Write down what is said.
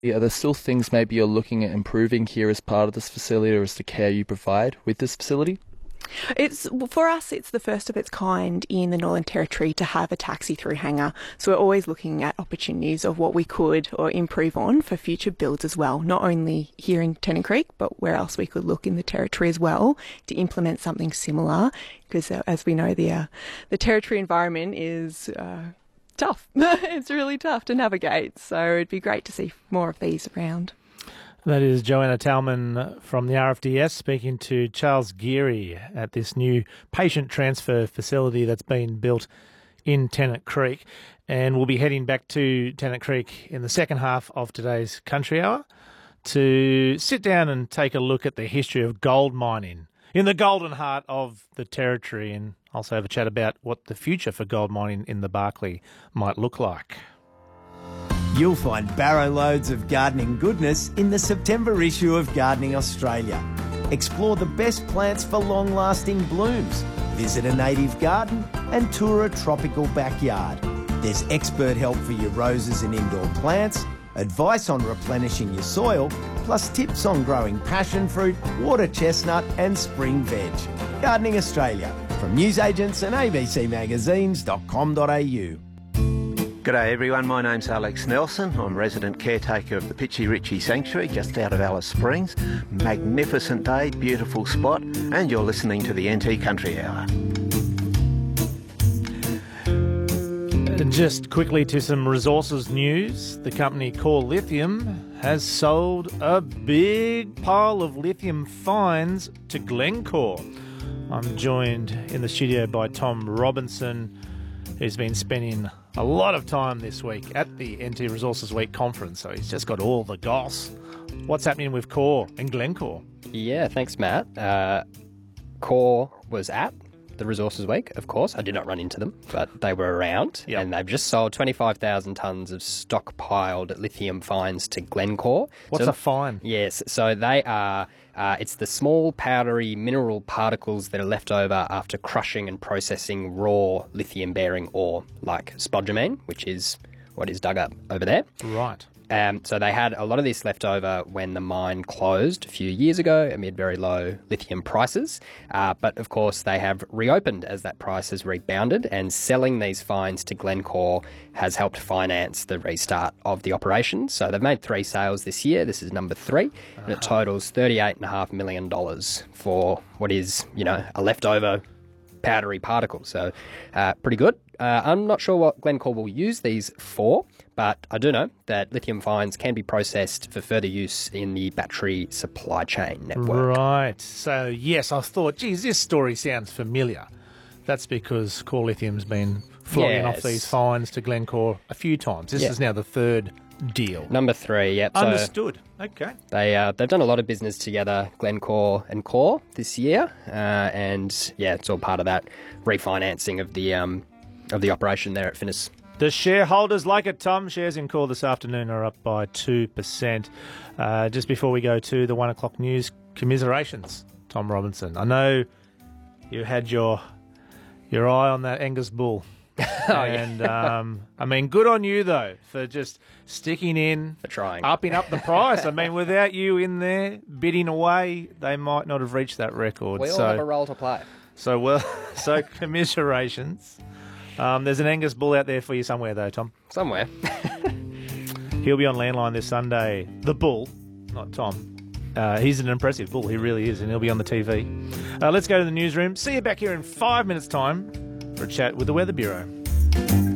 Are there still things maybe you're looking at improving here as part of this facility or as the care you provide with this facility? It's for us, it's the first of its kind in the Northern Territory to have a taxi through hangar. So we're always looking at opportunities of what we could or improve on for future builds as well, not only here in Tennant Creek, but where else we could look in the Territory as well to implement something similar. Because as we know, the Territory environment is tough. It's really tough to navigate. So it'd be great to see more of these around. That is Joanna Talman from the RFDS speaking to Charles Geary at this new patient transfer facility that's been built in Tennant Creek. And we'll be heading back to Tennant Creek in the second half of today's Country Hour to sit down and take a look at the history of gold mining in the golden heart of the Territory, and also have a chat about what the future for gold mining in the Barkly might look like. You'll find barrow loads of gardening goodness in the September issue of Gardening Australia. Explore the best plants for long-lasting blooms, visit a native garden and tour a tropical backyard. There's expert help for your roses and indoor plants, advice on replenishing your soil, plus tips on growing passion fruit, water chestnut and spring veg. Gardening Australia, from newsagents and abcmagazines.com.au. G'day everyone, my name's Alex Nelson. I'm resident caretaker of the Pitchy Ritchie Sanctuary just out of Alice Springs. Magnificent day, beautiful spot, and you're listening to the NT Country Hour. And just quickly to some resources news. The company Core Lithium has sold a big pile of lithium fines to Glencore. I'm joined in the studio by Tom Robinson, who's been spending a lot of time this week at the NT Resources Week conference, so he's just got all the goss. What's happening with Core and Glencore? Yeah, thanks, Matt. Core was at the Resources Week, of course. I did not run into them, but they were around, and they've just sold 25,000 tonnes of stockpiled lithium fines to Glencore. What's a fine? Yes, so they are... it's the small powdery mineral particles that are left over after crushing and processing raw lithium-bearing ore, like spodumene, which is what is dug up over there. Right. So they had a lot of this left over when the mine closed a few years ago amid very low lithium prices. But of course, they have reopened as that price has rebounded, and selling these fines to Glencore has helped finance the restart of the operation. So they've made 3 sales this year. This is number 3, and it totals $38.5 million for what is, a leftover powdery particle. So pretty good. I'm not sure what Glencore will use these for, but I do know that lithium fines can be processed for further use in the battery supply chain network. Right. So, yes, I thought, geez, this story sounds familiar. That's because Core Lithium's been flogging off these fines to Glencore a few times. This is now the 3rd deal. Number 3, yep. Understood. Okay. They've done a lot of business together, Glencore and Core, this year, and it's all part of that refinancing of the operation there at Finniss. The shareholders like it, Tom. Shares in Core this afternoon are up by 2%. Just before we go to the 1 o'clock news, commiserations, Tom Robinson. I know you had your eye on that Angus bull. Good on you, though, for just sticking in, for trying, upping up the price. Without you in there bidding away, they might not have reached that record. We all have a role to play. So commiserations. There's an Angus bull out there for you somewhere, though, Tom. Somewhere. He'll be on Landline this Sunday. The bull, not Tom. He's an impressive bull. He really is, and he'll be on the TV. Let's go to the newsroom. See you back here in 5 minutes' time for a chat with the Weather Bureau.